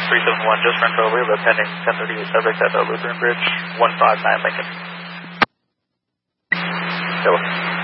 371, just run over, but pending 1038 subject at the Lutheran Bridge, 159 Lincoln. Hello.